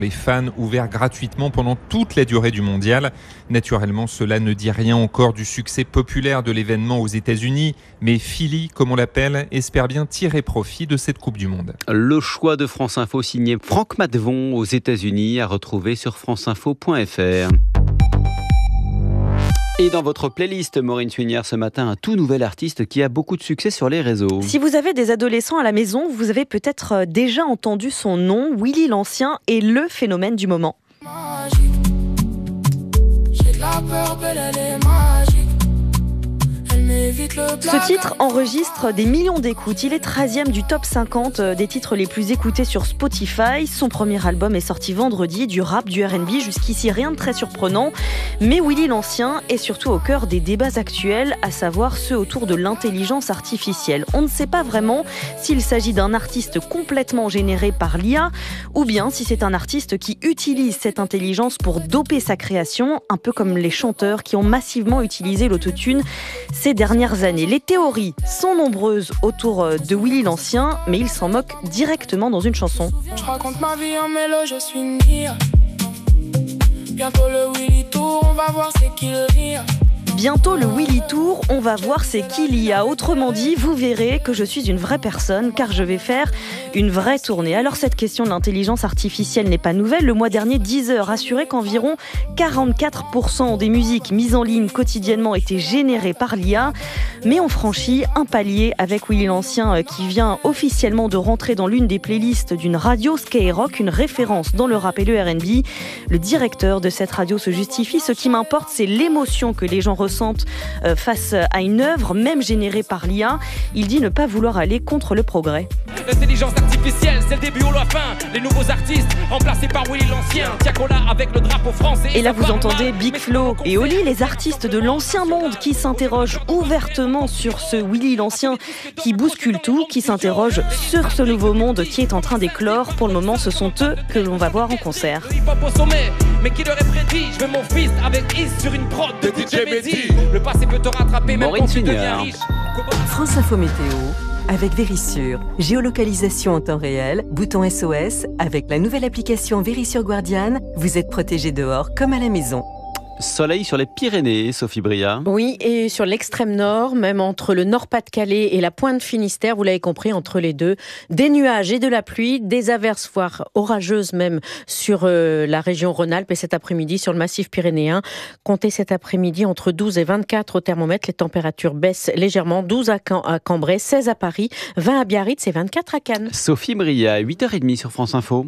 Les fans ouverts gratuitement pendant toute la durée du mondial. Naturellement, cela ne dit rien encore du succès populaire de l'événement aux États-Unis, mais Philly, comme on l'appelle, espère bien tirer profit de cette Coupe du Monde. Le choix de France Info signé Franck Maddevon aux États-Unis à retrouver sur franceinfo.fr. Et dans votre playlist, Maureen Suinière, ce matin, un tout nouvel artiste qui a beaucoup de succès sur les réseaux. Si vous avez des adolescents à la maison, vous avez peut-être déjà entendu son nom. Willy l'Ancien est le phénomène du moment. J'ai de la peur, elle est magique. Ce titre enregistre des millions d'écoutes. Il est 13e du top 50 des titres les plus écoutés sur Spotify. Son premier album est sorti vendredi, du rap, du R&B, jusqu'ici rien de très surprenant. Mais Willy l'Ancien est surtout au cœur des débats actuels, à savoir ceux autour de l'intelligence artificielle. On ne sait pas vraiment s'il s'agit d'un artiste complètement généré par l'IA ou bien si c'est un artiste qui utilise cette intelligence pour doper sa création, un peu comme les chanteurs qui ont massivement utilisé l'autotune ces dernières années. Les théories sont nombreuses autour de Willy l'Ancien, mais il s'en moque directement dans une chanson. Je raconte ma vie en mélo, je suis une guilla. Bientôt le Willy Tour, on va voir c'est qui le rire. Bientôt le Willy Tour, on va voir c'est qui l'IA. Autrement dit, vous verrez que je suis une vraie personne car je vais faire une vraie tournée. Alors cette question de l'intelligence artificielle n'est pas nouvelle. Le mois dernier, Deezer assurait qu'environ 44% des musiques mises en ligne quotidiennement étaient générées par l'IA. Mais on franchit un palier avec Willy l'Ancien qui vient officiellement de rentrer dans l'une des playlists d'une radio Skyrock, une référence dans le rap et le R&B. Le directeur de cette radio se justifie. Ce qui m'importe, c'est l'émotion que les gens ressentent face à une œuvre, même générée par l'IA. Il dit ne pas vouloir aller contre le progrès. L'intelligence artificielle, c'est le début ou la fin. Les nouveaux artistes remplacés par Willy l'Ancien. Tiakola avec le drapeau français. Et là, vous entendez Big Flo et Oli, les artistes de l'ancien monde qui s'interrogent ouvertement sur ce Willy l'Ancien qui bouscule tout, qui s'interrogent sur ce nouveau monde qui est en train d'éclore. Pour le moment, ce sont eux que l'on va voir en concert. Mais qui l'aurait prédit? Je veux mon fils avec Is sur une prod de DJ Mehdi. Le passé peut te rattraper même quand tu deviens riche. France Info Météo avec Vérissure. Géolocalisation en temps réel, bouton SOS. Avec la nouvelle application Vérissure Guardian, vous êtes protégé dehors comme à la maison. Soleil sur les Pyrénées, Sophie Bria. Oui, et sur l'extrême nord, même entre le Nord-Pas-de-Calais et la pointe Finistère, vous l'avez compris, entre les deux, des nuages et de la pluie, des averses, voire orageuses même sur la région Rhône-Alpes et cet après-midi sur le massif pyrénéen. Comptez cet après-midi entre 12 et 24 au thermomètre, les températures baissent légèrement, 12 à Cambrai, 16 à Paris, 20 à Biarritz et 24 à Cannes. Sophie Bria, 8h30 sur France Info.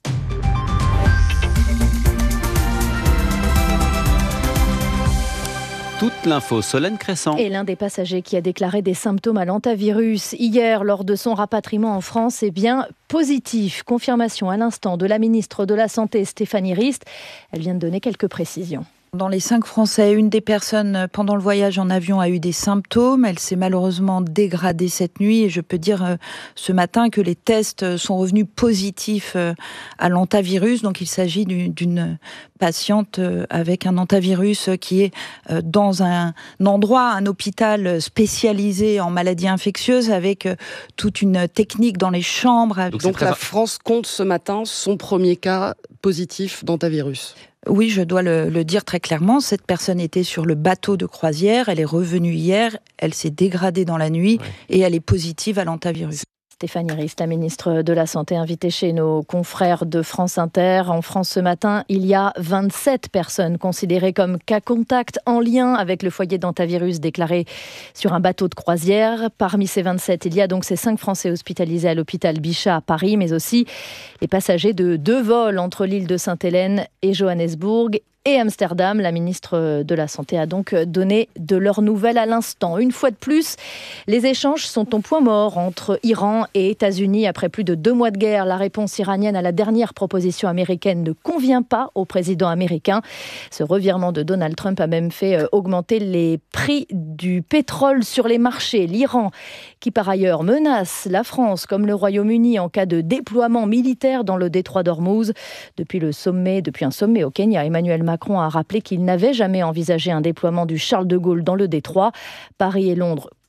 Toute l'info, Solène Crescent. Et l'un des passagers qui a déclaré des symptômes à l'hantavirus hier lors de son rapatriement en France est bien positif. Confirmation à l'instant de la ministre de la Santé, Stéphanie Rist. Elle vient de donner quelques précisions. Dans les 5 Français, une des personnes pendant le voyage en avion a eu des symptômes. Elle s'est malheureusement dégradée cette nuit et je peux dire ce matin que les tests sont revenus positifs à l'hantavirus. Donc il s'agit d'une patiente avec un hantavirus qui est dans un endroit, un hôpital spécialisé en maladies infectieuses avec toute une technique dans les chambres. Donc la France compte ce matin son premier cas positif d'hantavirus. Oui, je dois le dire très clairement. Cette personne était sur le bateau de croisière. Elle est revenue hier. Elle s'est dégradée dans la nuit et elle est positive à l'hantavirus. Stéphanie Rist, la ministre de la Santé, invitée chez nos confrères de France Inter. En France ce matin, il y a 27 personnes considérées comme cas contact en lien avec le foyer d'hantavirus déclaré sur un bateau de croisière. Parmi ces 27, il y a donc ces 5 Français hospitalisés à l'hôpital Bichat à Paris, mais aussi les passagers de 2 vols entre l'île de Sainte-Hélène et Johannesburg et Amsterdam. La ministre de la Santé a donc donné de leurs nouvelles à l'instant. Une fois de plus, les échanges sont au point mort entre Iran et États-Unis. Après plus de 2 mois de guerre, la réponse iranienne à la dernière proposition américaine ne convient pas au président américain. Ce revirement de Donald Trump a même fait augmenter les prix du pétrole sur les marchés. L'Iran, qui par ailleurs menace la France comme le Royaume-Uni en cas de déploiement militaire dans le détroit d'Ormuz. Depuis un sommet au Kenya, Emmanuel Macron a rappelé qu'il n'avait jamais envisagé un déploiement du Charles de Gaulle dans le détroit. Paris et Londres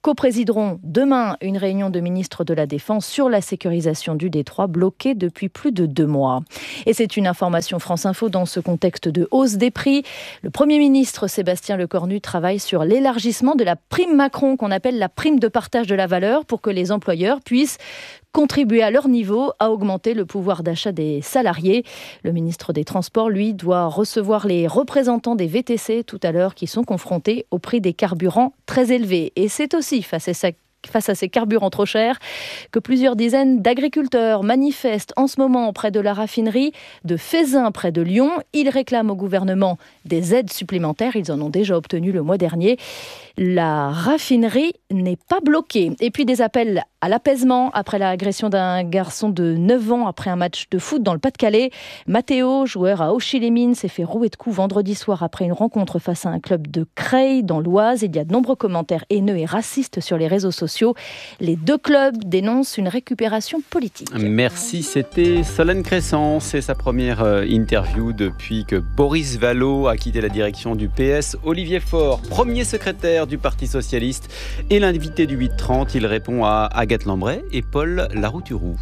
coprésideront demain une réunion de ministres de la Défense sur la sécurisation du détroit bloqué depuis plus de 2 mois. Et c'est une information France Info dans ce contexte de hausse des prix. Le Premier ministre Sébastien Lecornu travaille sur l'élargissement de la prime Macron qu'on appelle la prime de partage de la valeur pour que les employeurs puissent contribuer à leur niveau à augmenter le pouvoir d'achat des salariés. Le ministre des Transports, lui, doit recevoir les représentants des VTC tout à l'heure qui sont confrontés au prix des carburants très élevés. Et c'est aussi face à ces carburants trop chers que plusieurs dizaines d'agriculteurs manifestent en ce moment près de la raffinerie de Feyzin, près de Lyon. Ils réclament au gouvernement des aides supplémentaires. Ils en ont déjà obtenu le mois dernier. La raffinerie n'est pas bloquée. Et puis des appels à l'apaisement après l'agression d'un garçon de 9 ans après un match de foot dans le Pas-de-Calais. Mathéo, joueur à Auchy-les-Mines, s'est fait rouer de coups vendredi soir après une rencontre face à un club de Creil dans l'Oise. Il y a de nombreux commentaires haineux et racistes sur les réseaux sociaux. Les 2 clubs dénoncent une récupération politique. Merci, c'était Solène Crescent. C'est sa première interview depuis que Boris Vallaud a quitté la direction du PS. Olivier Faure, premier secrétaire du Parti Socialiste, et l'invité du 8h30. Il répond à Agathe Lambray et Paul Larouturou.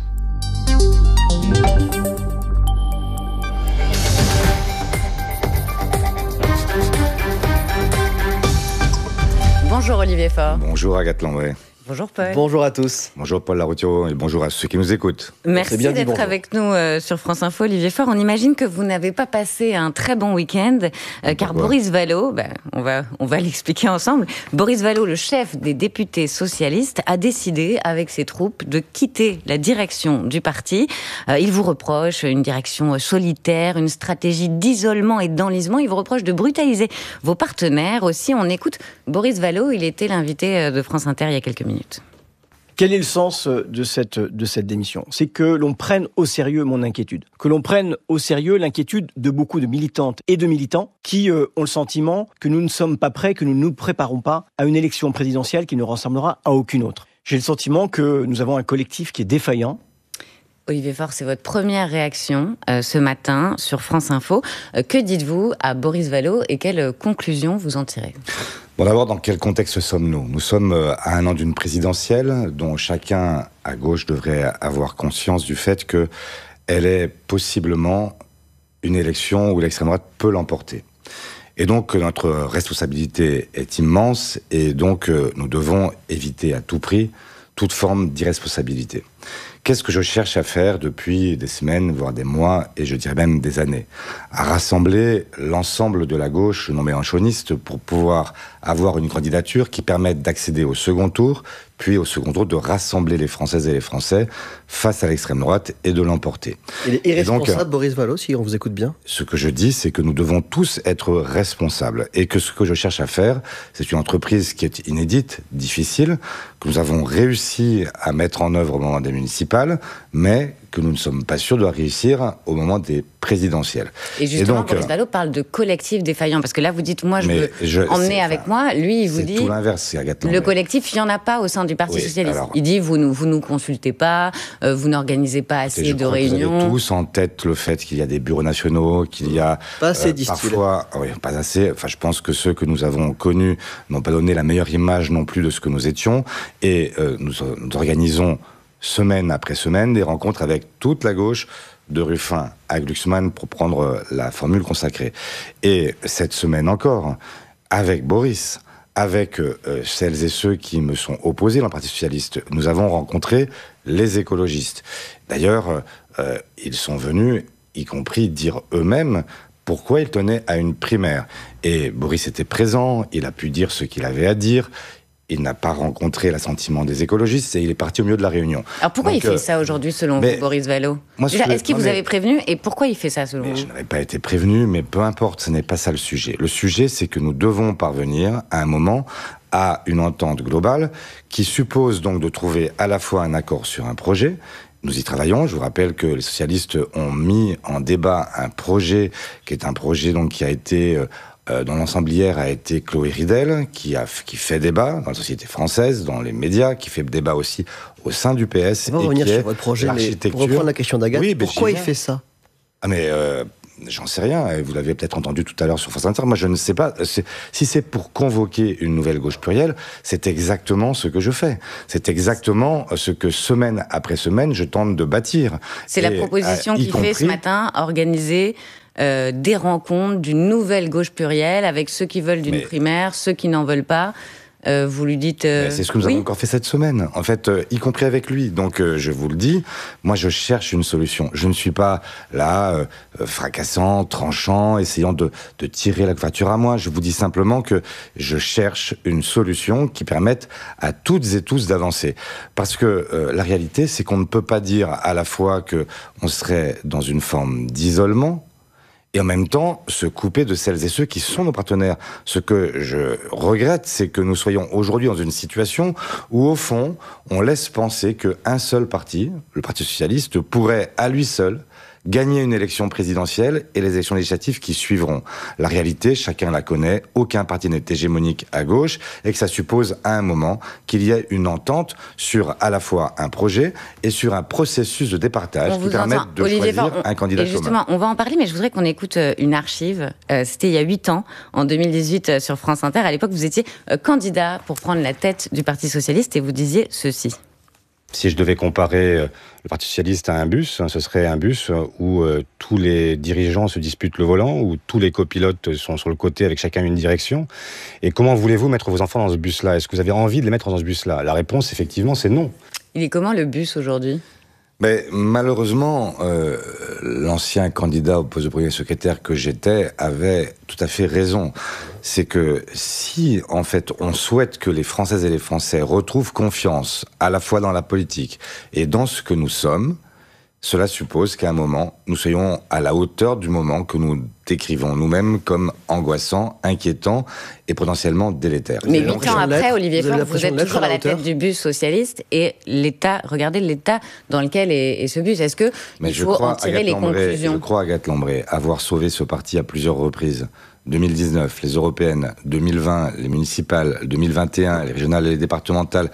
Bonjour Olivier Faure. Bonjour Agathe Lambray. Bonjour Paul. Bonjour à tous. Bonjour Paul Larouturou et bonjour à ceux qui nous écoutent. Merci d'être avec nous sur France Info, Olivier Faure. On imagine que vous n'avez pas passé un très bon week-end, car Boris Vallaud, on va l'expliquer ensemble. Boris Vallaud, le chef des députés socialistes, a décidé avec ses troupes de quitter la direction du parti. Il vous reproche une direction solitaire, une stratégie d'isolement et d'enlisement. Il vous reproche de brutaliser vos partenaires aussi. On écoute Boris Vallaud, il était l'invité de France Inter il y a quelques minutes. Quel est le sens de cette démission ? C'est que l'on prenne au sérieux mon inquiétude. Que l'on prenne au sérieux l'inquiétude de beaucoup de militantes et de militants qui ont le sentiment que nous ne sommes pas prêts, que nous ne nous préparons pas à une élection présidentielle qui ne ressemblera à aucune autre. J'ai le sentiment que nous avons un collectif qui est défaillant. Olivier Faure, c'est votre première réaction ce matin sur France Info. Que dites-vous à Boris Vallaud et quelles conclusions vous en tirez ? Bon, d'abord, dans quel contexte sommes-nous ? Nous sommes à un an d'une présidentielle dont chacun à gauche devrait avoir conscience du fait qu'elle est possiblement une élection où l'extrême droite peut l'emporter. Et donc notre responsabilité est immense et donc nous devons éviter à tout prix toute forme d'irresponsabilité. Qu'est-ce que je cherche à faire depuis des semaines, voire des mois, et je dirais même des années ? À rassembler l'ensemble de la gauche non mélenchoniste pour pouvoir avoir une candidature qui permette d'accéder au second tour, puis au second tour de rassembler les Françaises et les Français face à l'extrême droite et de l'emporter. Il est irresponsable, donc, Boris Vallaud, si on vous écoute bien. Ce que je dis, c'est que nous devons tous être responsables et que ce que je cherche à faire, c'est une entreprise qui est inédite, difficile, que nous avons réussi à mettre en œuvre au moment des municipales, mais que nous ne sommes pas sûrs de réussir au moment des présidentielles. Et justement, Boris Vallaud parle de collectif défaillant, parce que là, vous dites, moi, je veux emmener avec moi. Lui, il vous dit... C'est tout l'inverse, Agathe Lambray. Le collectif, il n'y en a pas au sein du Parti Socialiste. Alors, il dit, vous nous consultez pas, vous n'organisez pas assez de réunions. Vous avez tous en tête le fait qu'il y a des bureaux nationaux, qu'il y a... Pas assez, parfois, pas assez. Enfin, je pense que ceux que nous avons connus n'ont pas donné la meilleure image non plus de ce que nous étions. Et nous organisons semaine après semaine des rencontres avec toute la gauche, de Ruffin à Glucksmann, pour prendre la formule consacrée. Et cette semaine encore, avec Boris, avec celles et ceux qui me sont opposés dans le Parti Socialiste, nous avons rencontré les écologistes. D'ailleurs, ils sont venus, y compris dire eux-mêmes, pourquoi ils tenaient à une primaire. Et Boris était présent, il a pu dire ce qu'il avait à dire. Il n'a pas rencontré l'assentiment des écologistes et il est parti au milieu de la réunion. Alors pourquoi il fait ça aujourd'hui selon vous, Boris Vallaud ? Est-ce qu'il vous avait prévenu et pourquoi il fait ça selon vous ? Je n'avais pas été prévenu, mais peu importe, ce n'est pas ça le sujet. Le sujet, c'est que nous devons parvenir à un moment à une entente globale qui suppose donc de trouver à la fois un accord sur un projet. Nous y travaillons. Je vous rappelle que les socialistes ont mis en débat un projet qui est un projet donc qui a été... dont l'ensemblière a été Chloé Ridel, qui fait débat dans la société française, dans les médias, qui fait débat aussi au sein du PS. On va revenir sur votre projet, mais pour reprendre la question d'Agathe, pourquoi il fait ça ? j'en sais rien, et vous l'avez peut-être entendu tout à l'heure sur France Inter, moi je ne sais pas, si c'est pour convoquer une nouvelle gauche plurielle, c'est exactement ce que je fais. C'est exactement ce que semaine après semaine je tente de bâtir. C'est la proposition qu'il fait ce matin, organiser des rencontres d'une nouvelle gauche plurielle avec ceux qui veulent d'une primaire, ceux qui n'en veulent pas. Vous lui dites... C'est ce que nous avons encore fait cette semaine, en fait, y compris avec lui. Donc, je vous le dis, moi, je cherche une solution. Je ne suis pas là, fracassant, tranchant, essayant de tirer la couverture à moi. Je vous dis simplement que je cherche une solution qui permette à toutes et tous d'avancer. Parce que la réalité, c'est qu'on ne peut pas dire à la fois qu'on serait dans une forme d'isolement, et en même temps, se couper de celles et ceux qui sont nos partenaires. Ce que je regrette, c'est que nous soyons aujourd'hui dans une situation où, au fond, on laisse penser qu'un seul parti, le Parti Socialiste, pourrait, à lui seul, gagner une élection présidentielle et les élections législatives qui suivront. La réalité, chacun la connaît, aucun parti n'est hégémonique à gauche, et que ça suppose à un moment qu'il y ait une entente sur à la fois un projet et sur un processus de départage qui permette de choisir un candidat commun. Justement, on va en parler, mais je voudrais qu'on écoute une archive. C'était il y a 8 ans, en 2018, sur France Inter. À l'époque, vous étiez candidat pour prendre la tête du Parti Socialiste et vous disiez ceci. Si je devais comparer le Parti Socialiste à un bus, ce serait un bus où tous les dirigeants se disputent le volant, où tous les copilotes sont sur le côté avec chacun une direction. Et comment voulez-vous mettre vos enfants dans ce bus-là ? Est-ce que vous avez envie de les mettre dans ce bus-là ? La réponse, effectivement, c'est non. Il est comment le bus aujourd'hui ? Mais malheureusement, l'ancien candidat au poste de premier secrétaire que j'étais avait tout à fait raison. C'est que si, en fait, on souhaite que les Françaises et les Français retrouvent confiance à la fois dans la politique et dans ce que nous sommes, cela suppose qu'à un moment, nous soyons à la hauteur du moment que nous décrivons nous-mêmes comme angoissant, inquiétant et potentiellement délétère. Mais 8 ans après, Olivier Faure, vous êtes toujours à la tête du bus socialiste et l'État, regardez l'état dans lequel est ce bus. Est-ce que il faut en tirer les conclusions ? Je crois, Agathe Lambré, avoir sauvé ce parti à plusieurs reprises. 2019, les européennes, 2020, les municipales, 2021, les régionales et les départementales,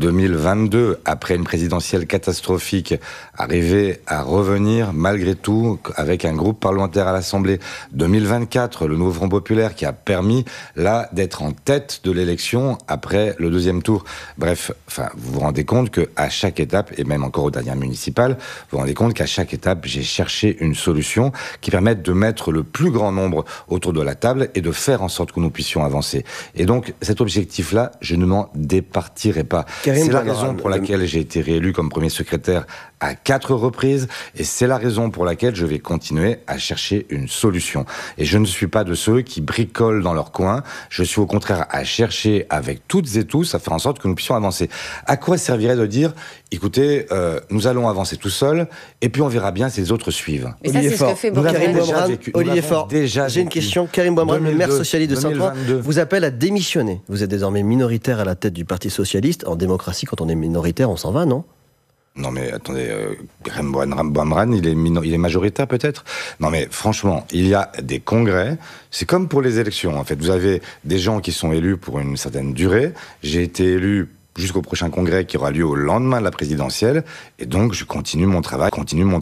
2022, après une présidentielle catastrophique, arriver à revenir malgré tout avec un groupe parlementaire à l'Assemblée, 2024, le nouveau Front Populaire qui a permis là d'être en tête de l'élection après le deuxième tour. Bref, enfin, vous vous rendez compte qu'à chaque étape, et même encore aux dernières municipales, vous vous rendez compte qu'à chaque étape, j'ai cherché une solution qui permette de mettre le plus grand nombre autour de la table et de faire en sorte que nous puissions avancer. Et donc, cet objectif-là, je ne m'en départirai pas. C'est la raison pour laquelle j'ai été réélu comme premier secrétaire à 4 reprises, et c'est la raison pour laquelle je vais continuer à chercher une solution. Et je ne suis pas de ceux qui bricolent dans leur coin, je suis au contraire à chercher avec toutes et tous à faire en sorte que nous puissions avancer. À quoi servirait de dire, écoutez, nous allons avancer tout seuls, et puis on verra bien si les autres suivent. Mais ça, c'est ce que fait Olivier Faure, j'ai une question. Karim Bouamrane, le maire socialiste de Saint-Ouen, vous appelle à démissionner. Vous êtes désormais minoritaire à la tête du Parti Socialiste. En démocratie, quand on est minoritaire, on s'en va, non ? Non mais attendez, Karim Bouamrane, il est majoritaire peut-être. Non mais franchement, il y a des congrès, c'est comme pour les élections en fait. Vous avez des gens qui sont élus pour une certaine durée. J'ai été élu jusqu'au prochain congrès qui aura lieu au lendemain de la présidentielle, et donc je continue mon travail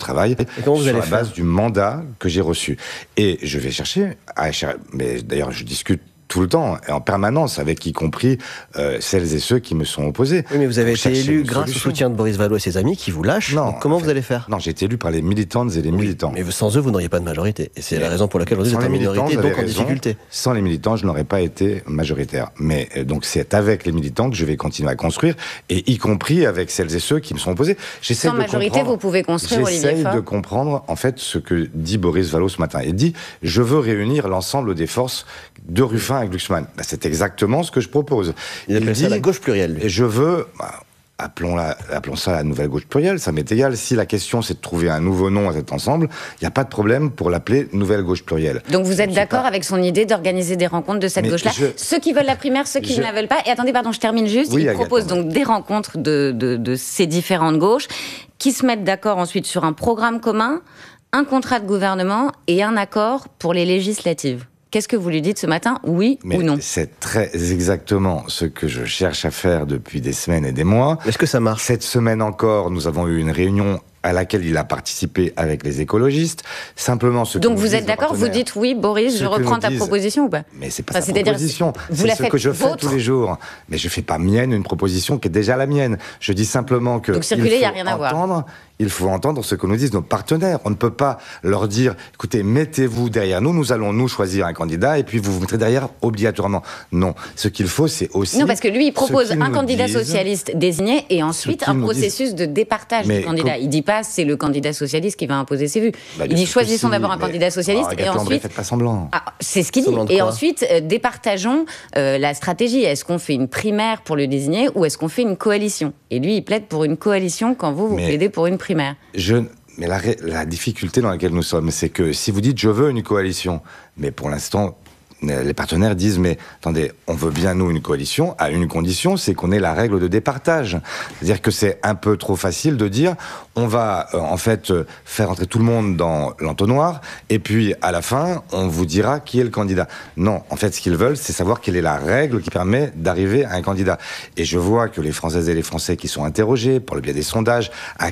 sur la base du mandat que j'ai reçu. Et je vais chercher, mais d'ailleurs je discute tout le temps, et en permanence, avec y compris celles et ceux qui me sont opposés. Oui, mais vous avez été élu grâce au soutien de Boris Vallaud et ses amis qui vous lâchent. Non, comment vous allez faire ? Non, j'ai été élu par les militantes et les militants. Mais sans eux, vous n'auriez pas de majorité. Et c'est la raison pour laquelle vous êtes en minorité, donc en difficulté. Sans les militants, je n'aurais pas été majoritaire. Mais donc c'est avec les militants que je vais continuer à construire, et y compris avec celles et ceux qui me sont opposés. Sans majorité, vous pouvez construire, Olivier Faure. J'essaye de comprendre, en fait, ce que dit Boris Vallaud ce matin. Il dit, je veux réunir l'ensemble des forces de Ruffin et Glucksmann. Ben, c'est exactement ce que je propose. Il appelle ça la gauche plurielle. Et je veux... Appelons ça la nouvelle gauche plurielle, ça m'est égal. Si la question c'est de trouver un nouveau nom à cet ensemble, il n'y a pas de problème pour l'appeler nouvelle gauche plurielle. Donc vous êtes d'accord avec son idée d'organiser des rencontres de cette gauche-là, ceux qui veulent la primaire, ceux qui ne la veulent pas. Et attendez, pardon, je termine juste. Il propose donc des rencontres de ces différentes gauches qui se mettent d'accord ensuite sur un programme commun, un contrat de gouvernement et un accord pour les législatives. Qu'est-ce que vous lui dites ce matin, oui ou non ? C'est très exactement ce que je cherche à faire depuis des semaines et des mois. Est-ce que ça marche ? Cette semaine encore, nous avons eu une réunion à laquelle il a participé avec les écologistes. Simplement, donc vous êtes d'accord, vous dites oui, Boris, je reprends ta proposition ou pas? Mais c'est pas sa proposition, c'est ce que je fais tous les jours. Mais je fais pas mienne une proposition qui est déjà la mienne. Je dis simplement que... Donc circuler, il n'y a rien à voir. Il faut entendre ce que nous disent nos partenaires. On ne peut pas leur dire, écoutez, mettez-vous derrière nous, nous allons nous choisir un candidat et puis vous vous mettrez derrière obligatoirement. Non, ce qu'il faut, c'est aussi... Non, parce que lui, il propose un candidat socialiste désigné et ensuite un processus de départage du candidat. Il ne dit pas, c'est le candidat socialiste qui va imposer ses vues. Il dit, choisissons d'abord un candidat socialiste et ensuite... Faites pas semblant. C'est ce qu'il dit. Et ensuite, départageons la stratégie. Est-ce qu'on fait une primaire pour le désigner ou est-ce qu'on fait une coalition? Et lui, il plaide pour une coalition quand vous plaidez pour une primaire. Mais la difficulté dans laquelle nous sommes, c'est que si vous dites « je veux une coalition », mais pour l'instant, les partenaires disent « mais attendez, on veut bien nous une coalition à une condition, c'est qu'on ait la règle de départage ». C'est-à-dire que c'est un peu trop facile de dire « on va en fait faire entrer tout le monde dans l'entonnoir et puis à la fin, on vous dira qui est le candidat ». Non, en fait, ce qu'ils veulent, c'est savoir quelle est la règle qui permet d'arriver à un candidat. Et je vois que les Françaises et les Français qui sont interrogés, par le biais des sondages, à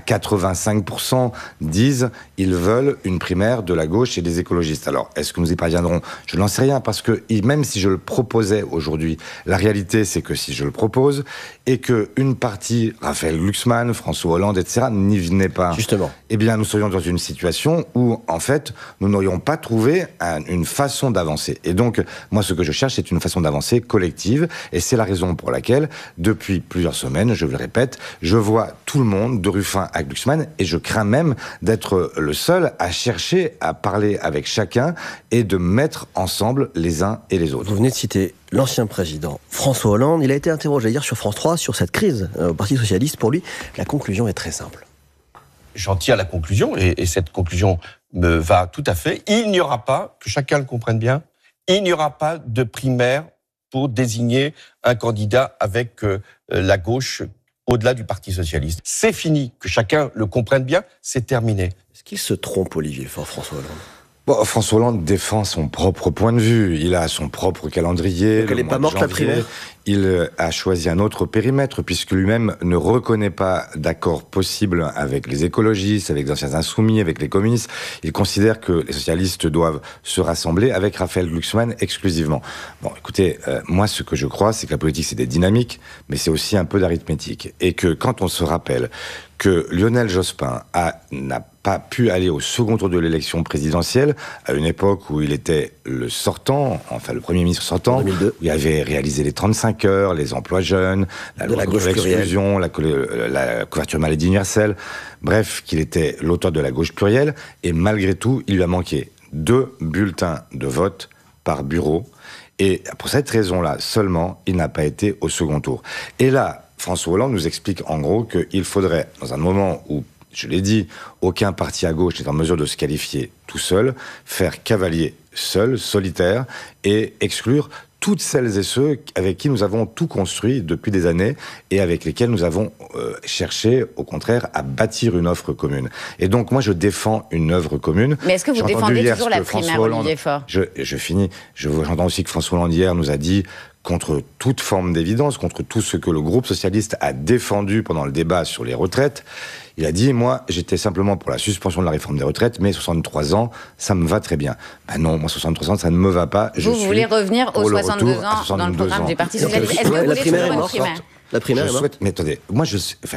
85% disent ils veulent une primaire de la gauche et des écologistes. Alors, est-ce que nous y parviendrons? Je n'en sais rien, parce que même si je le proposais aujourd'hui, la réalité, c'est que si je le propose, et qu'une partie, Raphaël Glucksmann, François Hollande, etc., n'y venait pas, justement, eh bien, nous serions dans une situation où, en fait, nous n'aurions pas trouvé une façon d'avancer. Et donc, moi, ce que je cherche, c'est une façon d'avancer collective, et c'est la raison pour laquelle, depuis plusieurs semaines, je le répète, je vois tout le monde, de Ruffin à Glucksmann, et je crains même d'être le seul à chercher à parler avec chacun et de mettre ensemble les uns et les autres. Vous venez de citer l'ancien président François Hollande. Il a été interrogé hier sur France 3 sur cette crise au Parti socialiste. Pour lui, la conclusion est très simple. J'en tire la conclusion, et cette conclusion me va tout à fait. Il n'y aura pas, que chacun le comprenne bien, il n'y aura pas de primaire pour désigner un candidat avec la gauche au-delà du Parti socialiste. C'est fini, que chacun le comprenne bien, c'est terminé. Est-ce qu'il se trompe, Olivier Faure, François Hollande? Bon, François Hollande défend son propre point de vue. Il a son propre calendrier. Donc elle n'est pas morte, la primaire? Il a choisi un autre périmètre, puisque lui-même ne reconnaît pas d'accord possible avec les écologistes, avec les anciens insoumis, avec les communistes. Il considère que les socialistes doivent se rassembler avec Raphaël Glucksmann exclusivement. Bon, écoutez, moi, ce que je crois, c'est que la politique, c'est des dynamiques, mais c'est aussi un peu d'arithmétique. Et que quand on se rappelle que Lionel Jospin n'a pas pu aller au second tour de l'élection présidentielle, à une époque où il était le sortant, enfin le Premier ministre sortant, où il avait réalisé les 35 heures, les emplois jeunes, la loi contre l'exclusion, la couverture maladie universelle, bref, qu'il était l'auteur de la gauche plurielle, et malgré tout, il lui a manqué 2 bulletins de vote par bureau, et pour cette raison-là seulement, il n'a pas été au second tour. Et là, François Hollande nous explique en gros qu'il faudrait, dans un moment où, je l'ai dit, aucun parti à gauche n'est en mesure de se qualifier tout seul, faire cavalier seul, solitaire, et exclure toutes celles et ceux avec qui nous avons tout construit depuis des années et avec lesquels nous avons cherché, au contraire, à bâtir une offre commune. Et donc, moi, je défends une œuvre commune. Mais est-ce que vous défendez toujours la primaire, Olivier Faure ? Je finis. J'entends aussi que François Hollande, hier, nous a dit, contre toute forme d'évidence, contre tout ce que le groupe socialiste a défendu pendant le débat sur les retraites, il a dit, moi, j'étais simplement pour la suspension de la réforme des retraites, mais 63 ans, ça me va très bien. Ben non, moi, 63 ans, ça ne me va pas. Vous voulez revenir aux 62 ans dans le programme du Parti socialiste. Est-ce que vous voulez toujours une primaire ? La primaire est morte. Mais attendez, moi,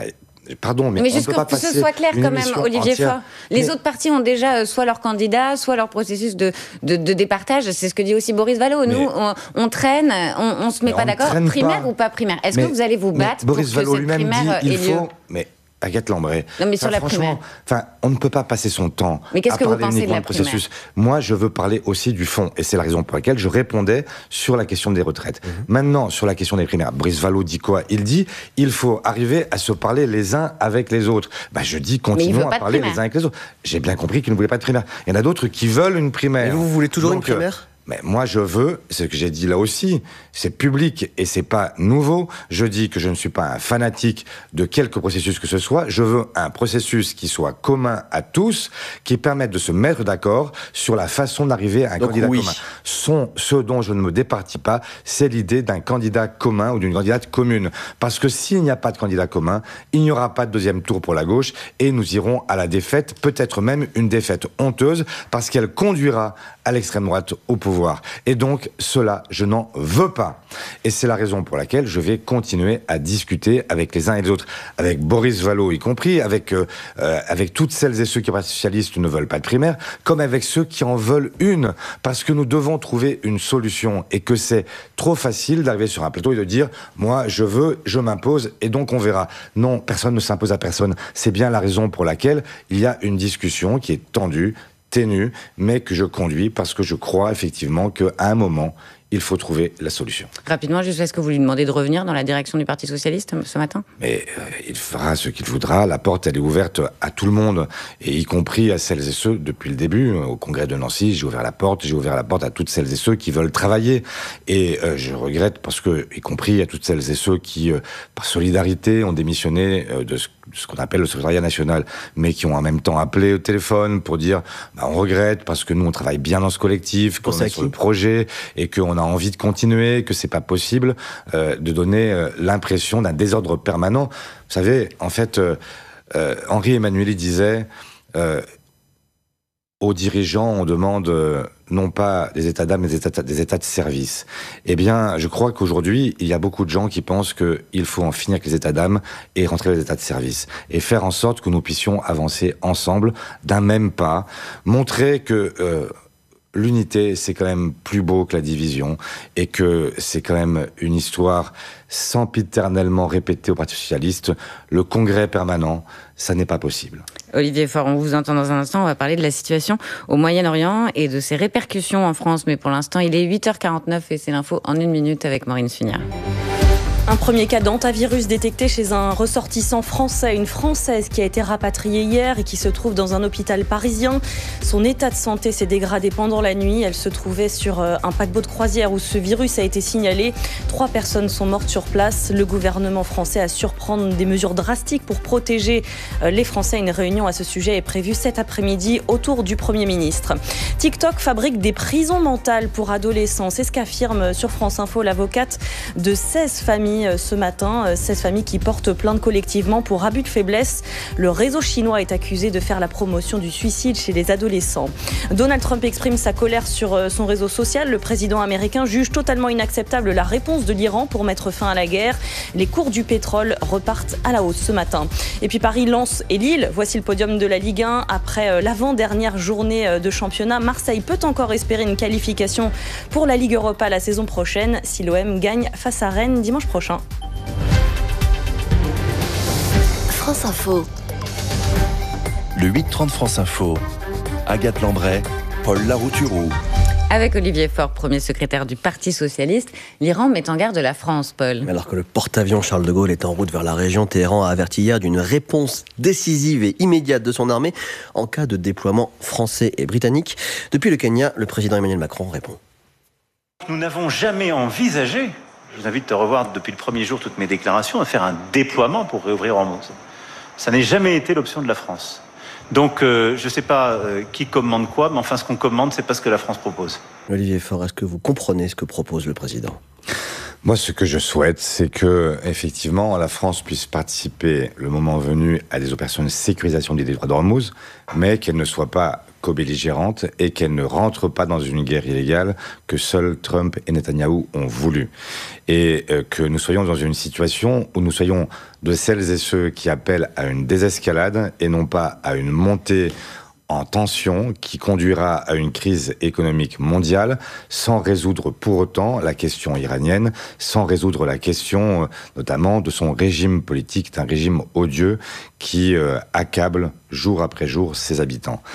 pardon, mais juste pour que ce soit clair quand même, Olivier Faure. Les autres partis ont déjà soit leur candidat, soit leur processus de départage. C'est ce que dit aussi Boris Vallaud. Nous, on traîne, on se met pas d'accord. Primaire ou pas primaire ? Est-ce que vous allez vous battre pour que cette primaire ait lieu ? Agathe Lambray. Non, mais sur la primaire. On ne peut pas passer son temps mais qu'est-ce à que parler vous pensez uniquement de la processus. primaire ? Moi, je veux parler aussi du fond, et c'est la raison pour laquelle je répondais sur la question des retraites. Maintenant, sur la question des primaires, Boris Vallaud dit quoi ? Il dit, il faut arriver à se parler les uns avec les autres. Je dis, continuons à parler les uns avec les autres. J'ai bien compris qu'il ne voulait pas de primaire. Il y en a d'autres qui veulent une primaire. Et vous voulez toujours une primaire ? Mais moi, je veux, c'est ce que j'ai dit là aussi, c'est public et c'est pas nouveau. Je dis que je ne suis pas un fanatique de quelque processus que ce soit. Je veux un processus qui soit commun à tous, qui permette de se mettre d'accord sur la façon d'arriver à un candidat commun. Ce dont je ne me départis pas, c'est l'idée d'un candidat commun ou d'une candidate commune. Parce que s'il n'y a pas de candidat commun, il n'y aura pas de deuxième tour pour la gauche et nous irons à la défaite, peut-être même une défaite honteuse, parce qu'elle conduira à l'extrême droite au pouvoir. Et donc, cela, je n'en veux pas. Et c'est la raison pour laquelle je vais continuer à discuter avec les uns et les autres, avec Boris Vallaud y compris, avec toutes celles et ceux qui, au Parti socialiste, ne veulent pas de primaire, comme avec ceux qui en veulent une, parce que nous devons trouver une solution et que c'est trop facile d'arriver sur un plateau et de dire « moi, je veux, je m'impose et donc on verra ». Non, personne ne s'impose à personne. C'est bien la raison pour laquelle il y a une discussion qui est tendue, ténue, mais que je conduis parce que je crois effectivement qu'à un moment, il faut trouver la solution. Rapidement, juste, est-ce que vous lui demandez de revenir dans la direction du Parti socialiste ce matin ? Mais il fera ce qu'il voudra. La porte, elle est ouverte à tout le monde, et y compris à celles et ceux, depuis le début, au congrès de Nancy, j'ai ouvert la porte à toutes celles et ceux qui veulent travailler. Et je regrette parce que, y compris à toutes celles et ceux qui, par solidarité, ont démissionné de ce qu'on appelle le secrétariat national, mais qui ont en même temps appelé au téléphone pour dire on regrette parce que nous on travaille bien dans ce collectif, qu'on est sur le projet et qu'on a envie de continuer, que c'est pas possible de donner l'impression d'un désordre permanent. Vous savez, en fait, Henri Emmanuelli disait aux dirigeants, on demande non pas des états d'âme, mais des états de service. Eh bien, je crois qu'aujourd'hui, il y a beaucoup de gens qui pensent qu'il faut en finir avec les états d'âme et rentrer dans les états de service. Et faire en sorte que nous puissions avancer ensemble d'un même pas, montrer que l'unité, c'est quand même plus beau que la division et que c'est quand même une histoire sempiternellement répétée au Parti socialiste. Le congrès permanent, ça n'est pas possible. Olivier Faure, on vous entend dans un instant. On va parler de la situation au Moyen-Orient et de ses répercussions en France. Mais pour l'instant, il est 8h49 et c'est l'info en 1 minute avec Maureen Sugnard. Un premier cas d'antavirus détecté chez un ressortissant français, une Française qui a été rapatriée hier et qui se trouve dans un hôpital parisien. Son état de santé s'est dégradé pendant la nuit. Elle se trouvait sur un paquebot de croisière où ce virus a été signalé. 3 personnes sont mortes sur place. Le gouvernement français a su prendre des mesures drastiques pour protéger les Français. Une réunion à ce sujet est prévue cet après-midi autour du Premier ministre. TikTok fabrique des prisons mentales pour adolescents. C'est ce qu'affirme sur France Info l'avocate de 16 familles ce matin, 16 familles qui portent plainte collectivement pour abus de faiblesse. Le réseau chinois est accusé de faire la promotion du suicide chez les adolescents. Donald Trump exprime sa colère sur son réseau social. Le président américain juge totalement inacceptable la réponse de l'Iran pour mettre fin à la guerre. Les cours du pétrole repartent à la hausse ce matin. Et puis Paris, Lens et Lille, voici le podium de la Ligue 1. Après l'avant-dernière journée de championnat, Marseille peut encore espérer une qualification pour la Ligue Europa la saison prochaine si l'OM gagne face à Rennes dimanche prochain. France Info. Le 8-30 France Info. Agathe Lambray, Paul Larouturou. Avec Olivier Faure, premier secrétaire du Parti socialiste, l'Iran met en garde la France, Paul. Alors que le porte-avions Charles de Gaulle est en route vers la région, Téhéran a averti hier d'une réponse décisive et immédiate de son armée en cas de déploiement français et britannique. Depuis le Kenya, le président Emmanuel Macron répond. Nous n'avons jamais envisagé, je vous invite à revoir depuis le premier jour toutes mes déclarations, à faire un déploiement pour réouvrir Hormuz. Ça n'a jamais été l'option de la France. Donc, je ne sais pas qui commande quoi, mais enfin, ce qu'on commande, c'est pas ce que la France propose. Olivier Faure, est-ce que vous comprenez ce que propose le président ? Moi, ce que je souhaite, c'est que, effectivement, la France puisse participer, le moment venu, à des opérations de sécurisation du détroit d'Ormuz, mais qu'elle ne soit pas co-belligérante et qu'elle ne rentre pas dans une guerre illégale que seuls Trump et Netanyahou ont voulu. Et que nous soyons dans une situation où nous soyons de celles et ceux qui appellent à une désescalade et non pas à une montée en tension qui conduira à une crise économique mondiale sans résoudre pour autant la question iranienne, sans résoudre la question notamment de son régime politique, d'un régime odieux qui accable jour après jour ses habitants.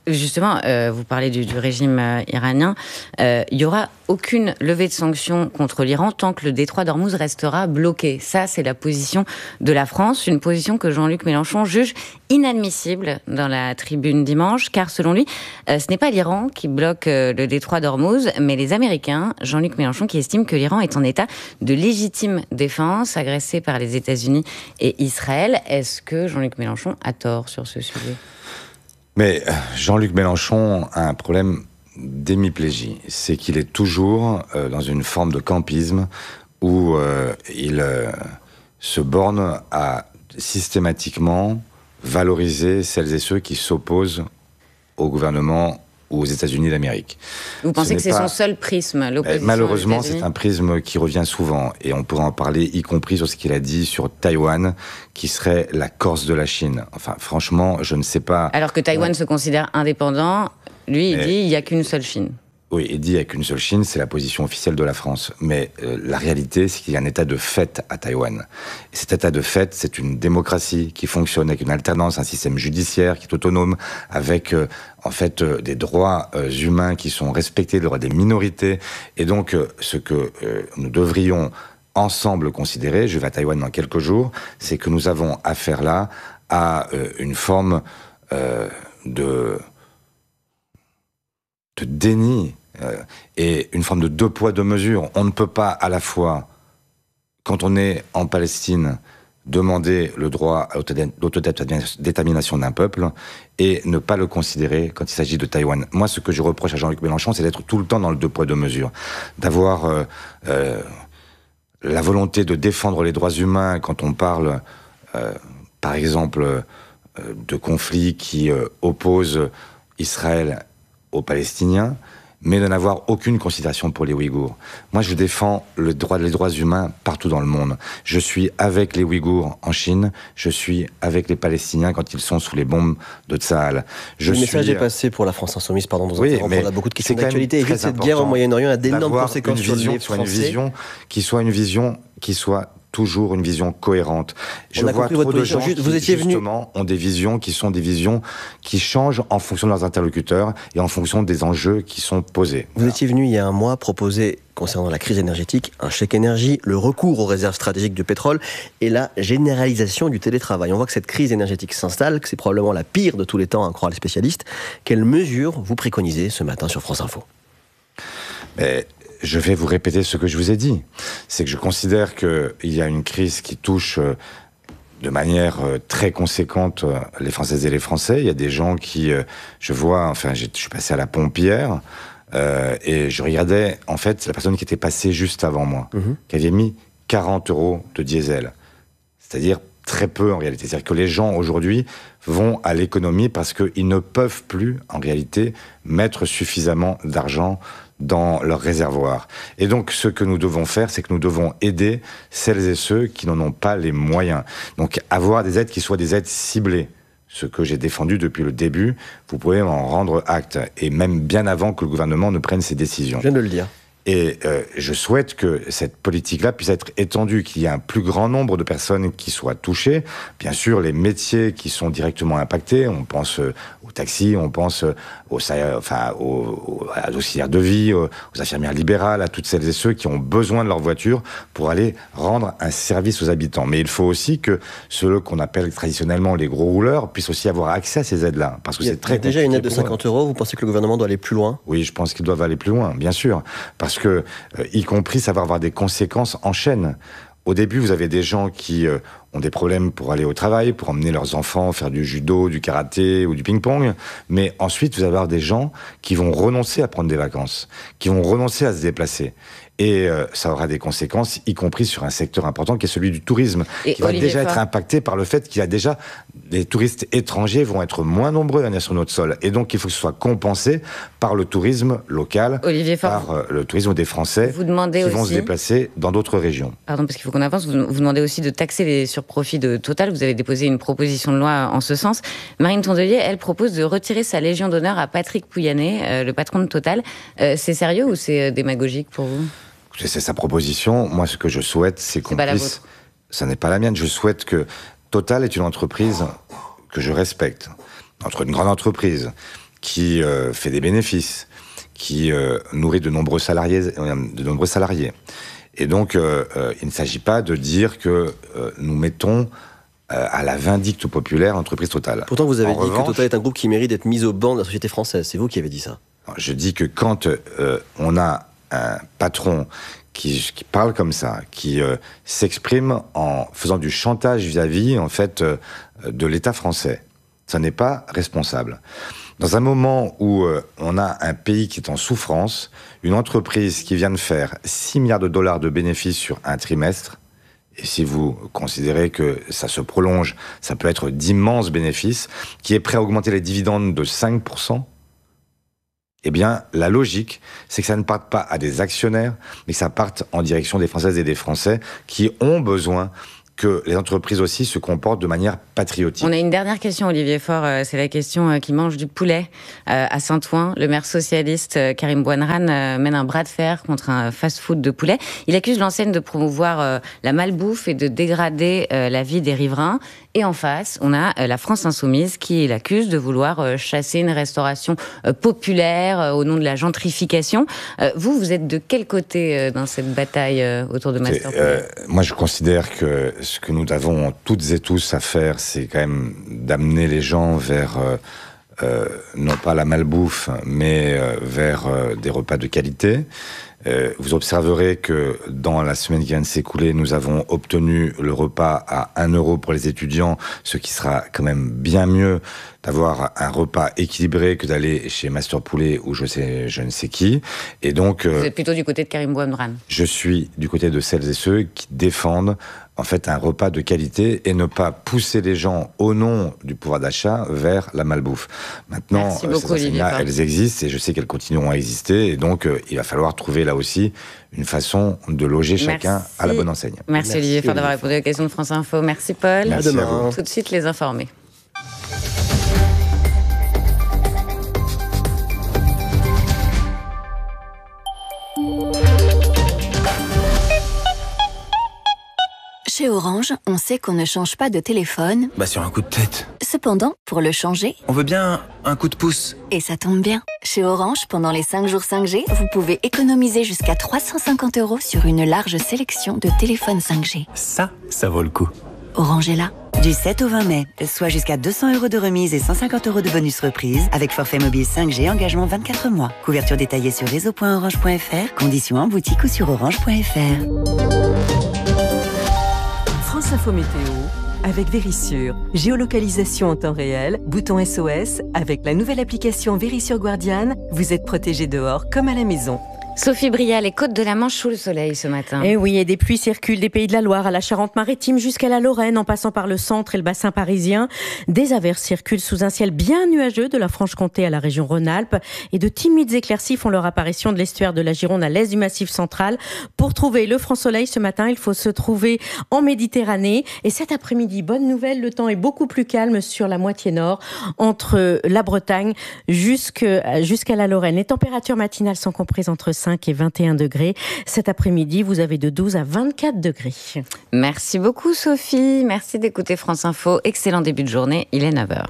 Justement, vous parlez du régime iranien. Il n'y aura aucune levée de sanctions contre l'Iran tant que le détroit d'Ormuz restera bloqué. Ça, c'est la position de la France, une position que Jean-Luc Mélenchon juge inadmissible dans la tribune dimanche, car selon lui, ce n'est pas l'Iran qui bloque le détroit d'Ormuz, mais les Américains. Jean-Luc Mélenchon qui estime que l'Iran est en état de légitime défense, agressé par les États-Unis et Israël. Est-ce que Jean-Luc Mélenchon a tort sur ce sujet ? Mais Jean-Luc Mélenchon a un problème d'hémiplégie. C'est qu'il est toujours dans une forme de campisme où il se borne à systématiquement valoriser celles et ceux qui s'opposent au gouvernement ou aux États-Unis d'Amérique. Vous pensez que c'est son seul prisme, l'opposition? Malheureusement, c'est un prisme qui revient souvent, et on pourrait en parler, y compris sur ce qu'il a dit sur Taïwan, qui serait la Corse de la Chine. Enfin, franchement, je ne sais pas... Alors que Taïwan se considère indépendant, lui, il dit il n'y a qu'une seule Chine. Oui, il dit qu'il n'y a qu'une seule Chine, c'est la position officielle de la France. Mais la réalité, c'est qu'il y a un état de fait à Taïwan. Et cet état de fait, c'est une démocratie qui fonctionne avec une alternance, un système judiciaire qui est autonome, avec en fait des droits humains qui sont respectés, les droits des minorités. Et donc, ce que nous devrions ensemble considérer, je vais à Taïwan dans quelques jours, c'est que nous avons affaire là à une forme de déni et une forme de deux poids, deux mesures. On ne peut pas à la fois, quand on est en Palestine, demander le droit à l'autodétermination d'un peuple et ne pas le considérer quand il s'agit de Taïwan. Moi, ce que je reproche à Jean-Luc Mélenchon, c'est d'être tout le temps dans le deux poids, deux mesures. D'avoir la volonté de défendre les droits humains quand on parle, par exemple, de conflits qui opposent Israël aux Palestiniens, mais de n'avoir aucune considération pour les Ouïghours. Moi, je défends les droits humains partout dans le monde. Je suis avec les Ouïghours en Chine, je suis avec les Palestiniens quand ils sont sous les bombes de Tsahal. Le message est passé pour la France Insoumise, pardon, dans on a beaucoup de questions d'actualité. Et cette guerre au Moyen-Orient a d'énormes conséquences sur les Français. Une vision qui soit toujours une vision cohérente. Je vois trop de gens qui, justement, ont des visions qui sont des visions qui changent en fonction de leurs interlocuteurs et en fonction des enjeux qui sont posés. Vous étiez venu il y a un mois proposer, concernant la crise énergétique, un chèque énergie, le recours aux réserves stratégiques de pétrole et la généralisation du télétravail. On voit que cette crise énergétique s'installe, que c'est probablement la pire de tous les temps, à en croire les spécialistes. Quelles mesures vous préconisez ce matin sur France Info ? Je vais vous répéter ce que je vous ai dit. C'est que je considère qu'il y a une crise qui touche de manière très conséquente les Françaises et les Français. Il y a des gens qui, je suis passé à la pompe hier, et je regardais, en fait, la personne qui était passée juste avant moi, qui avait mis 40 € de diesel. C'est-à-dire très peu en réalité. C'est-à-dire que les gens aujourd'hui vont à l'économie parce qu'ils ne peuvent plus, en réalité, mettre suffisamment d'argent dans leur réservoir. Et donc, ce que nous devons faire, c'est que nous devons aider celles et ceux qui n'en ont pas les moyens. Donc, avoir des aides qui soient des aides ciblées. Ce que j'ai défendu depuis le début, vous pouvez en rendre acte. Et même bien avant que le gouvernement ne prenne ses décisions. Je viens de le dire. Et je souhaite que cette politique-là puisse être étendue, qu'il y ait un plus grand nombre de personnes qui soient touchées. Bien sûr, les métiers qui sont directement impactés, on pense aux taxis, on pense aux auxiliaires de vie, aux infirmières libérales, à toutes celles et ceux qui ont besoin de leur voiture pour aller rendre un service aux habitants. Mais il faut aussi que ceux qu'on appelle traditionnellement les gros rouleurs puissent aussi avoir accès à ces aides-là. Parce que c'est très compliqué. Il y a déjà une aide de 50 €, vous pensez que le gouvernement doit aller plus loin ? Oui, je pense qu'ils doivent aller plus loin, bien sûr. Parce que, y compris, ça va avoir des conséquences en chaîne. Au début, vous avez des gens qui ont des problèmes pour aller au travail, pour emmener leurs enfants faire du judo, du karaté ou du ping-pong. Mais ensuite, vous allez avoir des gens qui vont renoncer à prendre des vacances, qui vont renoncer à se déplacer. Et ça aura des conséquences, y compris sur un secteur important qui est celui du tourisme, qui va déjà être impacté par le fait qu'il y a déjà des touristes étrangers vont être moins nombreux à venir sur notre sol. Et donc, il faut que ce soit compensé par le tourisme local, par le tourisme des Français qui vont se déplacer dans d'autres régions. Pardon, parce qu'il faut qu'on avance. Vous demandez aussi de taxer les surprofits de Total. Vous avez déposé une proposition de loi en ce sens. Marine Tondelier, elle propose de retirer sa Légion d'honneur à Patrick Pouyanné, le patron de Total. C'est sérieux ou c'est démagogique pour vous ? C'est sa proposition. Moi, ce que je souhaite, c'est qu'on puisse... Ça n'est pas la mienne. Je souhaite que... Total est une entreprise que je respecte. Une grande entreprise qui fait des bénéfices, qui nourrit de nombreux salariés. Et donc, il ne s'agit pas de dire que nous mettons à la vindicte populaire l'entreprise Total. Pourtant, vous avez dit que Total est un groupe qui mérite d'être mis au banc de la société française. C'est vous qui avez dit ça. Je dis que quand on a un patron qui parle comme ça, qui s'exprime en faisant du chantage vis-à-vis, en fait, de l'État français, ça n'est pas responsable. Dans un moment où on a un pays qui est en souffrance, une entreprise qui vient de faire 6 milliards de dollars de bénéfices sur un trimestre, et si vous considérez que ça se prolonge, ça peut être d'immenses bénéfices, qui est prêt à augmenter les dividendes de 5%, eh bien, la logique, c'est que ça ne parte pas à des actionnaires, mais que ça parte en direction des Françaises et des Français qui ont besoin que les entreprises aussi se comportent de manière patriotique. On a une dernière question, Olivier Faure. C'est la question qui mange du poulet à Saint-Ouen. Le maire socialiste Karim Bouanran mène un bras de fer contre un fast-food de poulet. Il accuse l'enseigne de promouvoir la malbouffe et de dégrader la vie des riverains. Et en face, on a la France Insoumise qui l'accuse de vouloir chasser une restauration populaire au nom de la gentrification. Vous êtes de quel côté dans cette bataille autour de Master Poulet ? Moi, je considère que ce que nous avons toutes et tous à faire, c'est quand même d'amener les gens vers, non pas la malbouffe, mais vers des repas de qualité. Vous observerez que dans la semaine qui vient de s'écouler, nous avons obtenu le repas à 1 € pour les étudiants, ce qui sera quand même bien mieux d'avoir un repas équilibré que d'aller chez Master Poulet ou je ne sais qui. Et donc, vous êtes plutôt du côté de Karim Bouanran. Je suis du côté de celles et ceux qui défendent en fait un repas de qualité et ne pas pousser les gens au nom du pouvoir d'achat vers la malbouffe. Maintenant, ces enseignes-là, elles existent et je sais qu'elles continueront à exister et donc il va falloir trouver là aussi une façon de loger chacun à la bonne enseigne. Merci Olivier Faure d'avoir répondu à la question de France Info. Merci Paul. Merci à vous. Tout de suite les informés. Chez Orange, on sait qu'on ne change pas de téléphone. Sur un coup de tête. Cependant, pour le changer, on veut bien un coup de pouce. Et ça tombe bien. Chez Orange, pendant les 5 jours 5G, vous pouvez économiser jusqu'à 350 € sur une large sélection de téléphones 5G. Ça vaut le coup. Orange est là. Du 7 au 20 mai, soit jusqu'à 200 € de remise et 150 € de bonus reprise avec forfait mobile 5G engagement 24 mois. Couverture détaillée sur réseau.orange.fr, conditions en boutique ou sur orange.fr. France Info Météo avec Vérissure. Géolocalisation en temps réel, bouton SOS. Avec la nouvelle application Vérissure Guardiane, vous êtes protégé dehors comme à la maison. Sophie Bria, les côtes de la Manche sous le soleil ce matin. Et oui, et des pluies circulent des Pays de la Loire à la Charente-Maritime jusqu'à la Lorraine, en passant par le centre et le bassin parisien. Des averses circulent sous un ciel bien nuageux de la Franche-Comté à la région Rhône-Alpes. Et de timides éclaircies font leur apparition de l'estuaire de la Gironde à l'est du Massif central. Pour trouver le franc soleil ce matin, il faut se trouver en Méditerranée. Et cet après-midi, bonne nouvelle, le temps est beaucoup plus calme sur la moitié nord, entre la Bretagne jusqu'à la Lorraine. Les températures matinales sont comprises entre 5 et 21 degrés. Cet après-midi, vous avez de 12 à 24 degrés. Merci beaucoup Sophie. Merci d'écouter France Info. Excellent début de journée. Il est 9h.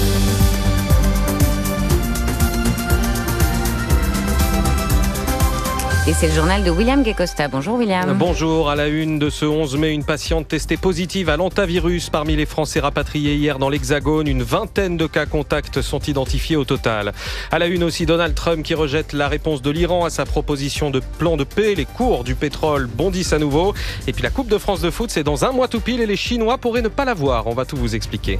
Et c'est le journal de William Guecosta. Bonjour William. Bonjour. À la une de ce 11 mai, une patiente testée positive à l'hantavirus parmi les Français rapatriés hier dans l'Hexagone. Une vingtaine de cas contacts sont identifiés au total. À la une aussi, Donald Trump qui rejette la réponse de l'Iran à sa proposition de plan de paix. Les cours du pétrole bondissent à nouveau. Et puis la Coupe de France de foot, c'est dans un mois tout pile et les Chinois pourraient ne pas la voir. On va tout vous expliquer.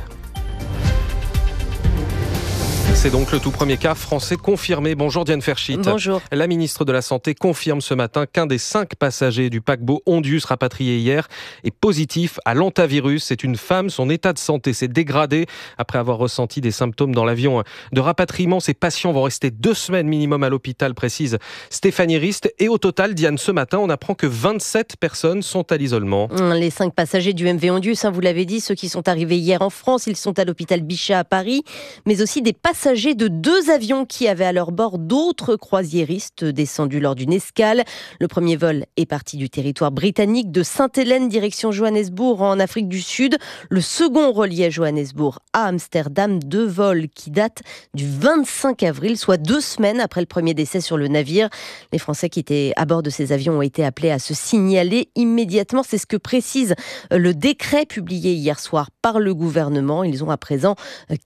C'est donc le tout premier cas français confirmé. Bonjour Diane Ferschit. Bonjour. La ministre de la Santé confirme ce matin qu'un des 5 passagers du paquebot Ondius rapatrié hier est positif à l'hantavirus. C'est une femme. Son état de santé s'est dégradé après avoir ressenti des symptômes dans l'avion de rapatriement. Ces patients vont rester 2 semaines minimum à l'hôpital, précise Stéphanie Rist. Et au total, Diane, ce matin, on apprend que 27 personnes sont à l'isolement. Les 5 passagers du MV Ondius, vous l'avez dit, ceux qui sont arrivés hier en France, ils sont à l'hôpital Bichat à Paris, mais aussi des passagers passagers de 2 avions qui avaient à leur bord d'autres croisiéristes descendus lors d'une escale. Le premier vol est parti du territoire britannique de Sainte-Hélène, direction Johannesburg en Afrique du Sud. Le second reliait Johannesburg à Amsterdam. 2 vols qui datent du 25 avril, soit 2 semaines après le premier décès sur le navire. Les Français qui étaient à bord de ces avions ont été appelés à se signaler immédiatement. C'est ce que précise le décret publié hier soir par le gouvernement. Ils ont à présent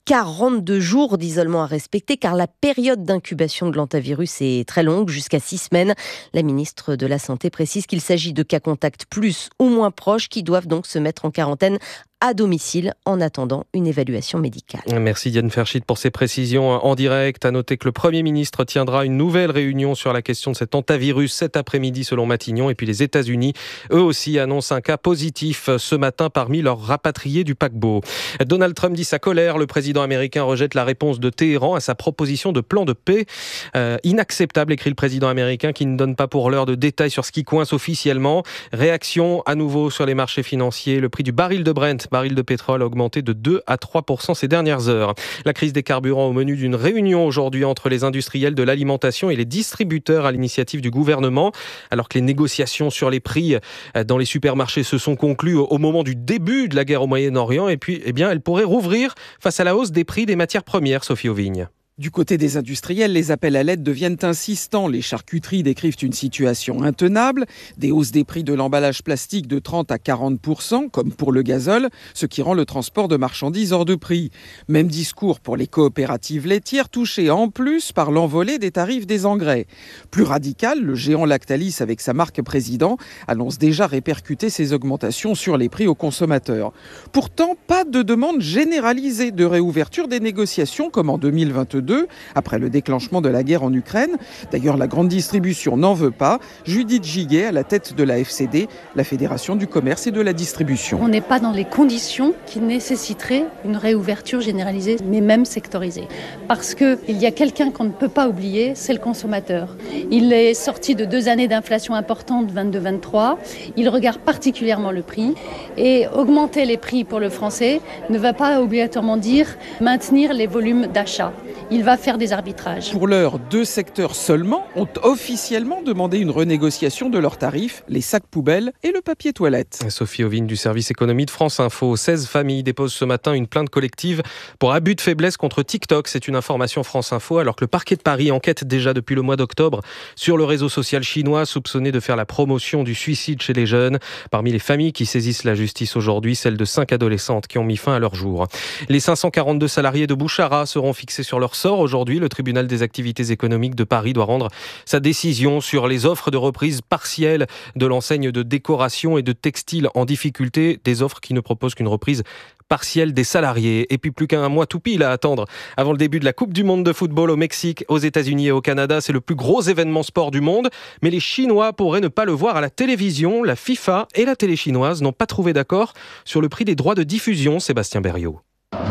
42 jours d'isolement à respecter car la période d'incubation de l'hantavirus est très longue, jusqu'à 6 semaines. La ministre de la Santé précise qu'il s'agit de cas contacts plus ou moins proches qui doivent donc se mettre en quarantaine à domicile en attendant une évaluation médicale. Merci Diane Ferschit pour ces précisions en direct. À noter que le Premier ministre tiendra une nouvelle réunion sur la question de cet hantavirus cet après-midi selon Matignon. Et puis les États-Unis, eux aussi, annoncent un cas positif ce matin parmi leurs rapatriés du paquebot. Donald Trump dit sa colère. Le président américain rejette la réponse de Téhéran à sa proposition de plan de paix. Inacceptable, écrit le président américain qui ne donne pas pour l'heure de détails sur ce qui coince officiellement. Réaction à nouveau sur les marchés financiers. Le prix du baril de Brent, baril de pétrole, a augmenté de 2 à 3% ces dernières heures. La crise des carburants au menu d'une réunion aujourd'hui entre les industriels de l'alimentation et les distributeurs à l'initiative du gouvernement. Alors que les négociations sur les prix dans les supermarchés se sont conclues au moment du début de la guerre au Moyen-Orient, et puis, elles pourraient rouvrir face à la hausse des prix des matières premières, Sophie Auvigne. Du côté des industriels, les appels à l'aide deviennent insistants. Les charcuteries décrivent une situation intenable, des hausses des prix de l'emballage plastique de 30 à 40%, comme pour le gazole, ce qui rend le transport de marchandises hors de prix. Même discours pour les coopératives laitières, touchées en plus par l'envolée des tarifs des engrais. Plus radical, le géant Lactalis, avec sa marque Président, annonce déjà répercuter ces augmentations sur les prix aux consommateurs. Pourtant, pas de demande généralisée de réouverture des négociations comme en 2022, après le déclenchement de la guerre en Ukraine. D'ailleurs, la grande distribution n'en veut pas. Judith Giguet, à la tête de la FCD, la Fédération du commerce et de la distribution. On n'est pas dans les conditions qui nécessiteraient une réouverture généralisée, mais même sectorisée. Parce qu'il y a quelqu'un qu'on ne peut pas oublier, c'est le consommateur. Il est sorti de 2 années d'inflation importante, 22-23. Il regarde particulièrement le prix. Et augmenter les prix pour le Français ne va pas obligatoirement dire maintenir les volumes d'achat. Il va faire des arbitrages. Pour l'heure, 2 secteurs seulement ont officiellement demandé une renégociation de leurs tarifs, les sacs poubelles et le papier toilette. Sophie Auvigne du service économie de France Info. 16 familles déposent ce matin une plainte collective pour abus de faiblesse contre TikTok. C'est une information France Info, alors que le parquet de Paris enquête déjà depuis le mois d'octobre sur le réseau social chinois soupçonné de faire la promotion du suicide chez les jeunes. Parmi les familles qui saisissent la justice aujourd'hui, celle de 5 adolescentes qui ont mis fin à leur jour. Les 542 salariés de Bouchara seront fixés sur leur sort aujourd'hui. Le tribunal des activités économiques de Paris doit rendre sa décision sur les offres de reprise partielle de l'enseigne de décoration et de textile en difficulté, des offres qui ne proposent qu'une reprise partielle des salariés. Et puis plus qu'un mois tout pile à attendre avant le début de la Coupe du Monde de football au Mexique, aux États-Unis et au Canada. C'est le plus gros événement sport du monde, mais les Chinois pourraient ne pas le voir à la télévision. La FIFA et la télé chinoise n'ont pas trouvé d'accord sur le prix des droits de diffusion. Sébastien Berriot.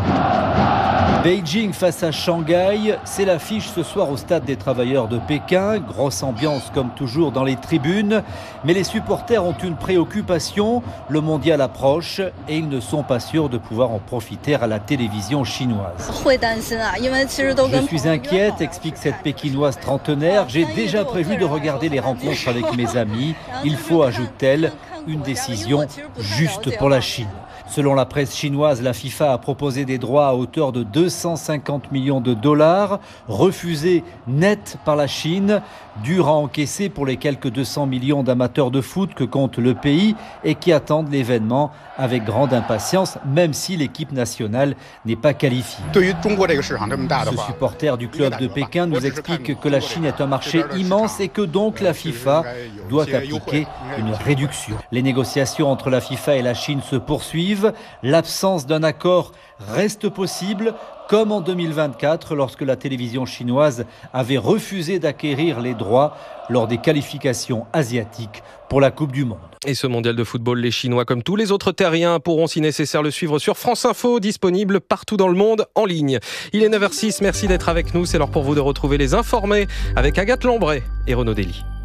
Beijing face à Shanghai, c'est l'affiche ce soir au stade des travailleurs de Pékin. Grosse ambiance comme toujours dans les tribunes. Mais les supporters ont une préoccupation. Le mondial approche et ils ne sont pas sûrs de pouvoir en profiter à la télévision chinoise. Je suis inquiète, explique cette Pékinoise trentenaire. J'ai déjà prévu de regarder les rencontres avec mes amis. Il faut, ajoute-t-elle, une décision juste pour la Chine. Selon la presse chinoise, la FIFA a proposé des droits à hauteur de 250 millions de dollars, refusés net par la Chine, dur à encaisser pour les quelques 200 millions d'amateurs de foot que compte le pays et qui attendent l'événement avec grande impatience, même si l'équipe nationale n'est pas qualifiée. Ce supporter du club de Pékin nous explique que la Chine est un marché immense et que donc la FIFA doit appliquer une réduction. Les négociations entre la FIFA et la Chine se poursuivent. L'absence d'un accord reste possible, comme en 2024, lorsque la télévision chinoise avait refusé d'acquérir les droits lors des qualifications asiatiques pour la Coupe du Monde. Et ce mondial de football, les Chinois, comme tous les autres terriens, pourront si nécessaire le suivre sur France Info, disponible partout dans le monde en ligne. Il est 9h06, merci d'être avec nous. C'est l'heure pour vous de retrouver les informés avec Agathe Lambray et Renaud Dely.